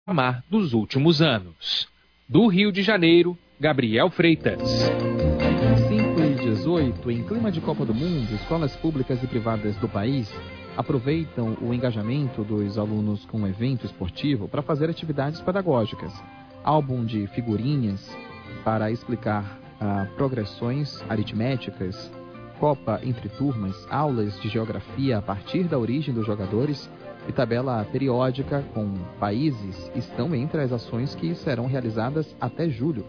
patamar dos últimos anos. Do Rio de Janeiro, Gabriel Freitas. 5 e 18, em clima de Copa do Mundo, escolas públicas e privadas do país aproveitam o engajamento dos alunos com o evento esportivo para fazer atividades pedagógicas. Álbum de figurinhas para explicar progressões aritméticas, Copa entre turmas, aulas de geografia a partir da origem dos jogadores e tabela periódica com países estão entre as ações que serão realizadas até julho.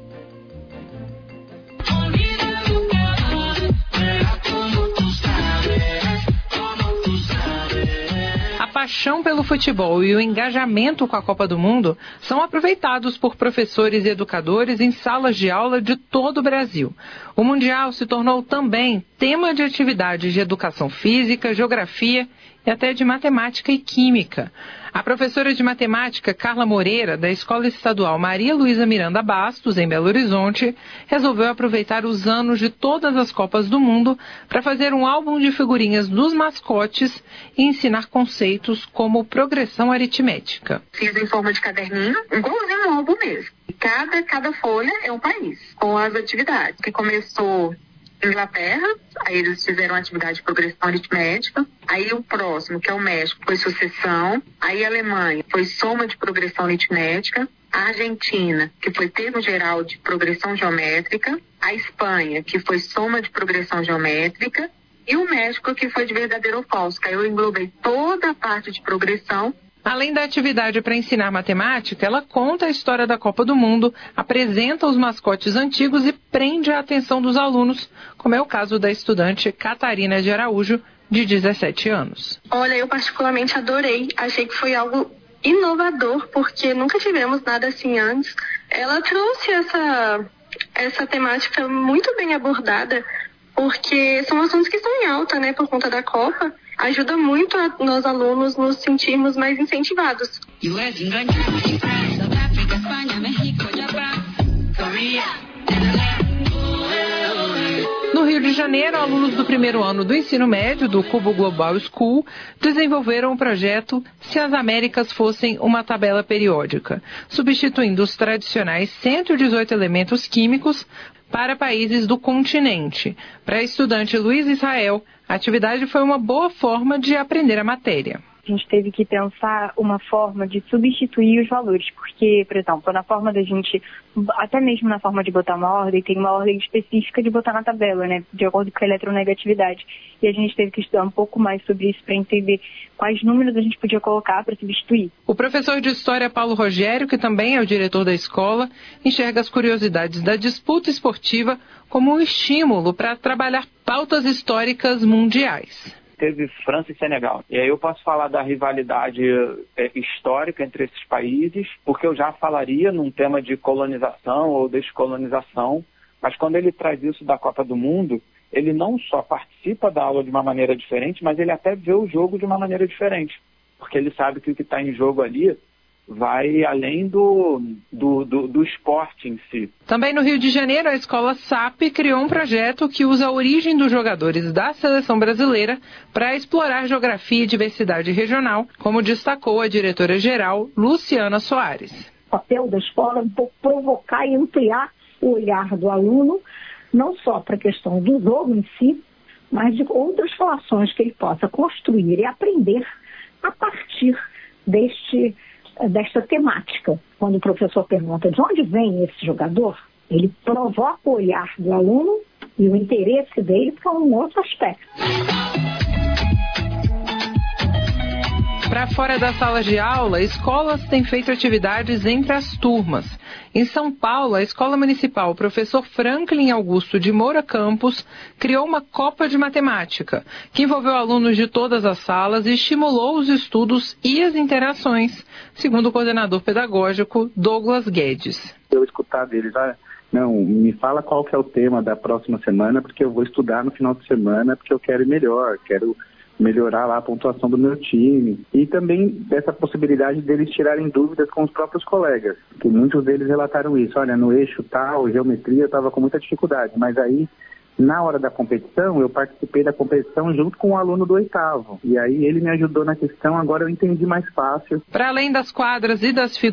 A paixão pelo futebol e o engajamento com a Copa do Mundo são aproveitados por professores e educadores em salas de aula de todo o Brasil. O Mundial se tornou também tema de atividades de educação física, geografia e até de matemática e química. A professora de matemática Carla Moreira, da Escola Estadual Maria Luísa Miranda Bastos, em Belo Horizonte, resolveu aproveitar os anos de todas as Copas do Mundo para fazer um álbum de figurinhas dos mascotes e ensinar conceitos como progressão aritmética. Fiz em forma de caderninho, igualzinho um álbum mesmo. Cada folha é um país, com as atividades, que começou Inglaterra, aí eles fizeram atividade de progressão aritmética. Aí o próximo, que é o México, foi sucessão. Aí a Alemanha foi soma de progressão aritmética. A Argentina, que foi termo geral de progressão geométrica. A Espanha, que foi soma de progressão geométrica. E o México, que foi de verdadeiro ou falso. Que aí eu englobei toda a parte de progressão. Além da atividade para ensinar matemática, ela conta a história da Copa do Mundo, apresenta os mascotes antigos e prende a atenção dos alunos, como é o caso da estudante Catarina de Araújo, de 17 anos. Olha, eu particularmente adorei, achei que foi algo inovador, porque nunca tivemos nada assim antes. Ela trouxe essa temática muito bem abordada, porque são assuntos que estão em alta, né, por conta da Copa. Ajuda muito a nós alunos nos sentirmos mais incentivados. No Rio de Janeiro, alunos do primeiro ano do ensino médio do Cubo Global School desenvolveram o projeto Se as Américas Fossem uma Tabela Periódica, substituindo os tradicionais 118 elementos químicos para países do continente. Para a estudante Luiz Israel, a atividade foi uma boa forma de aprender a matéria. A gente teve que pensar uma forma de substituir os valores, porque, por exemplo, na forma da gente, até mesmo na forma de botar uma ordem, tem uma ordem específica de botar na tabela, né, de acordo com a eletronegatividade. E a gente teve que estudar um pouco mais sobre isso para entender quais números a gente podia colocar para substituir. O professor de História Paulo Rogério, que também é o diretor da escola, enxerga as curiosidades da disputa esportiva como um estímulo para trabalhar pautas históricas mundiais. Teve França e Senegal. E aí eu posso falar da rivalidade histórica entre esses países, porque eu já falaria num tema de colonização ou descolonização, mas quando ele traz isso da Copa do Mundo, ele não só participa da aula de uma maneira diferente, mas ele até vê o jogo de uma maneira diferente, porque ele sabe que o que está em jogo ali vai além do esporte em si. Também no Rio de Janeiro, a escola SAP criou um projeto que usa a origem dos jogadores da seleção brasileira para explorar geografia e diversidade regional, como destacou a diretora-geral Luciana Soares. O papel da escola é um pouco provocar e ampliar o olhar do aluno, não só para a questão do jogo em si, mas de outras relações que ele possa construir e aprender a partir desta temática. Quando o professor pergunta de onde vem esse jogador, ele provoca o olhar do aluno e o interesse dele para um outro aspecto. Para fora da sala de aula, escolas têm feito atividades entre as turmas. Em São Paulo, a Escola Municipal Professor Franklin Augusto de Moura Campos criou uma Copa de Matemática, que envolveu alunos de todas as salas e estimulou os estudos e as interações, segundo o coordenador pedagógico Douglas Guedes. Eu escutar deles, não, me fala qual que é o tema da próxima semana, porque eu vou estudar no final de semana, porque eu quero ir melhor, quero melhorar lá a pontuação do meu time. E também dessa possibilidade deles tirarem dúvidas com os próprios colegas, que muitos deles relataram isso. Olha, no eixo tal, geometria, eu estava com muita dificuldade, mas aí, na hora da competição, eu participei da competição junto com o aluno do 8º. E aí ele me ajudou na questão, agora eu entendi mais fácil. Para além das quadras e das figuras